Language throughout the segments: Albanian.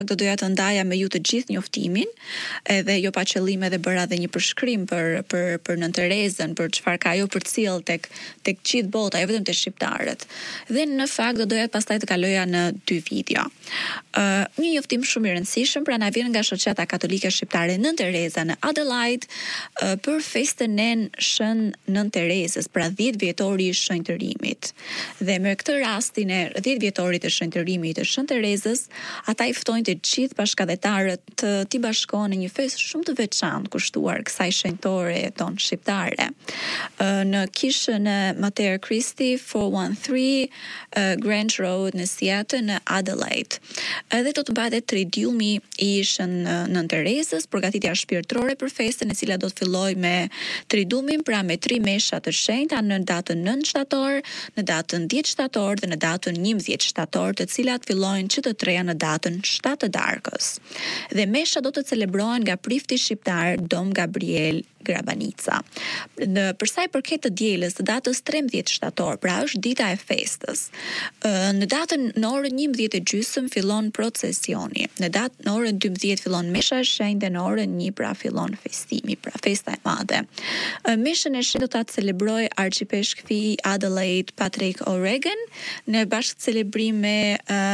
do doja të ndaja me ju të gjithë njoftimin, edhe jo pa qëllim edhe bëra edhe një përshkrim për Nën Terezën, për çfarë ka ajo përcjell tek gjithë bota, jo vetëm te shqiptarët. Dhe në fakt do doja pastaj të kaloja në 2 video. Një njoftim shumë i rëndësishëm, pra na vjen nga shoqata katolike shqiptare Nën Tereza në Adelaide për festën e Shën Nën Terezës, pra 10 vjetori i shenjtërimit. Dhe me këtë rastin e 10 vjetorit të shenjtërimit të Shën Terezës, ata i ftojnë të gjithë bashkëdhetarët t'i bashkohen në një festë shumë të veçantë kushtuar kësaj shenjtore tonë shqiptare. Në kishën e Mater Christi 413 Grange Road në Seattle në Adelaide. Edhe do të mbahet tridiumi i Shën Nën Terezës, përgatitja shpirtërore për festën, e cila do të fillojë me tridumin, pra me 3 mesha të shenjta në datën 9 shtator, në datën 10 shtator dhe në datën 11 shtator, të cilat fillojnë që të treja në datën 7 të darkës. Dhe mesha do të celebrohen nga prifti shqiptar Dom Gabriel Grabanica. Për sa i përket të dielës të datës 13 shtator, pra është dita e festës. Në datën në orën 11:30 fillon procesioni. Në orën 12 fillon mesha e shenjtë dhe në orën 1 pra fillon festimi, pra festa e madhe. Meshën e shenjtë do ta celebrojë arcipeshkvi Adelaide Patrick O'Regan në bashkë celebrim me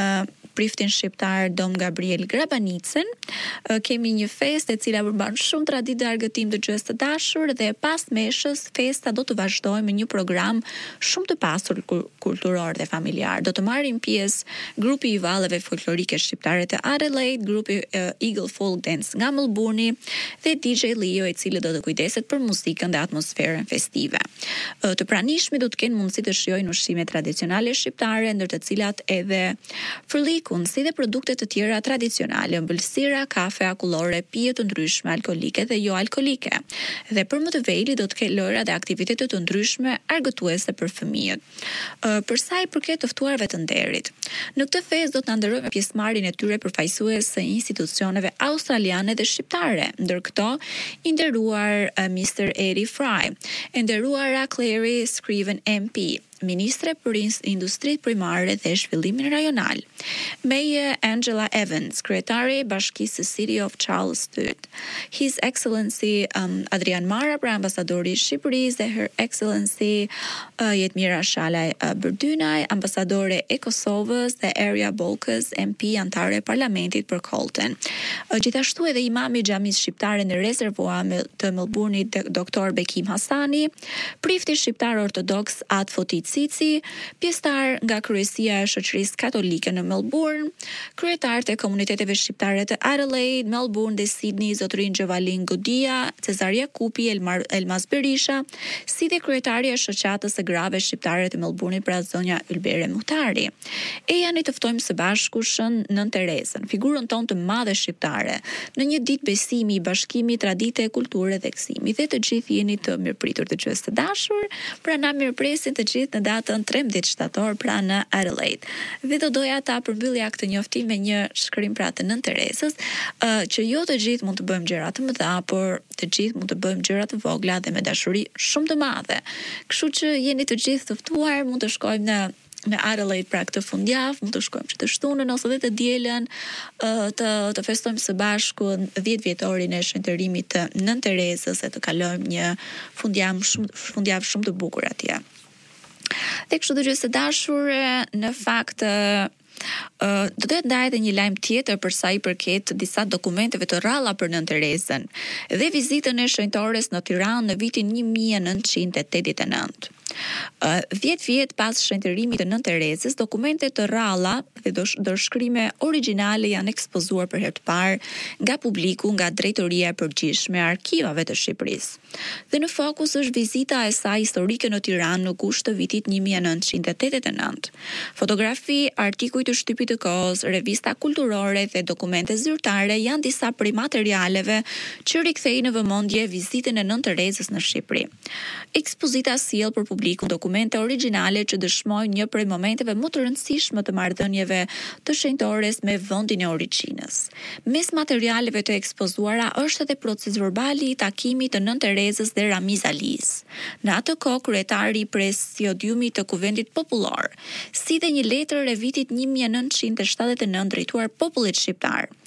priftin shqiptar Dom Gabriel Grabanicën. Kemi një festë e cila përmban shumë traditë dhe argëtim të gjuhës të dashur, dhe pas meshës festa do të vazhdojë me një program shumë të pasur kulturor dhe familjar. Do të marrin pjesë grupi i vallëve folklorike shqiptare të Adelaide, grupi Eagle Folk Dance nga Melbourne dhe DJ Leo, i cili do të kujdeset për muzikën dhe atmosferën festive. Të pranishmit do të kenë mundësi të shijojnë ushqime tradicionale shqiptare, ndër të cilat edhe frlik, si dhe produkte të tjera tradicionale, ëmbëlsira, kafe, akullore, pije të ndryshme, alkolike dhe jo alkolike. Dhe për më të vejli do të ketë lojra dhe aktivitete të ndryshme argëtuese për fëmijët. Për sa i përket të ftuarve të nderit, në këtë festë do të nderojë me pjesëmarrjen e tyre përfaqësues së institucioneve australiane dhe shqiptare, ndër këto i nderuar Mr. Eddie Fry, e nderuara Clary Scriven MP, Ministre për Industritë Primare dhe Zhvillimin Rajonal, Meje Angela Evans, kryetare e Bashkisë së City of Charleston, His Excellency Adrian Mara, pra ambasadori i Shqipërisë, dhe Her Excellency Jetmira Shalaj Bërdynaj, ambasadore e Kosovës, dhe Erja Bolkës, MP antare e Parlamentit për Colton. Gjithashtu edhe imami i xhamisë shqiptare në rezervua të Melbourne-it, Dr. Bekim Hasani, prifti shqiptar ortodoks At Fotit Cici, pjesëtar nga kryesia e shoqërisë katolike në Melbourne, kryetarët e komuniteteve shqiptare të Adelaide, Melbourne dhe Sydney, zotërin Gjovalin Godia, Cezar Jakupi, Elmas Berisha, si dhe kryetaria e shoqatës së grave shqiptare të Melbourne, pra zonja Ylbere Muhtari. E janë të ftojmë së bashku Shën Nën Terezën, figurën tonë të madhe shqiptare, në një ditë besimi, bashkimi, tradite, kulture dhe gëzimi. Dhe të gjithë jeni të mirëpritur të gjuhës të dashur, pra na mirëpresin të gjithë në datën 13 shtator, pra në Adelaide. Dhe do doja ta përmbyllja këtë njoftim me një shkrim pra të Nën Terezës, që jo të gjithë mund të bëjmë gjëra të mëdha, por të gjithë mund të bëjmë gjëra të vogla dhe me dashuri shumë të madhe. Kështu që jeni të gjithë të ftuar, mund të shkojmë në Adelaide pra këtë fundjavë, mund të shkojmë që të shtunën ose dhe të dielën, të festojmë së bashku 10 vjetorin e shenjtërimit të Nën Terezës, e të kalojmë një fundjavë shumë të bukur atje. Dhe kështu të gjithë të dashur, në fakt do të ndaj edhe një lajm tjetër për sa i përket disa dokumenteve të rralla për Nën Terezën dhe vizitën e shenjtores në Tiranë në vitin 1989. 10 vjet pas shenjtërimit të Nën Terezës, dokumente të rralla dhe dorëshkrime origjinale janë ekspozuar për herë të parë nga publiku nga Drejtoria e Përgjithshme e Arkivave të Shqipërisë. Dhe në fokus është vizita e saj historike në Tiranë në gusht të vitit 1989. Fotografi, artikuj të shtypit të kohës, revista kulturore dhe dokumente zyrtare janë disa prej materialeve që rikthejnë në vëmendje vizitën e Nën Terezës në Shqipëri. Ekspozita sjell për publikun dokumente origjinale që dëshmojnë një prej momenteve më të rëndësishme të marrëdhënieve të shenjtores me vendin e origjinës. Mes materialeve të ekspozuara është edhe proces verbali i takimit të Nën Terezës dhe Ramiz Alis. Në atë kohë kryetari i presidiumit të Kuvendit Popullor, si dhe një letër e vitit 1979 drejtuar popullit shqiptar.